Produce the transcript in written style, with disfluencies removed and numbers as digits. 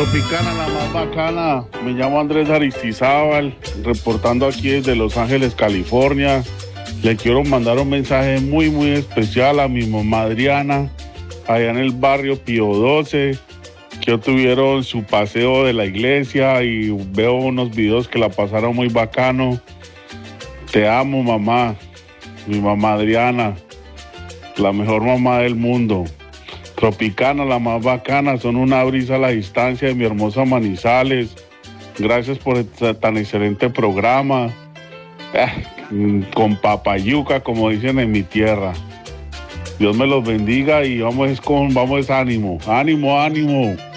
Tropicana, la más bacana. Me llamo Andrés Aristizábal, reportando aquí desde Los Ángeles, California. Le quiero mandar un mensaje muy especial a mi mamá Adriana, allá en el barrio Pío 12, que tuvieron su paseo de la iglesia y veo unos videos que la pasaron muy bacano. Te amo, mamá, mi mamá Adriana, la mejor mamá del mundo. Tropicana, la más bacana, son una brisa a la distancia de mi hermosa Manizales. Gracias por tan excelente programa. Con papayuca, como dicen en mi tierra. Dios me los bendiga y vamos ánimo, ánimo.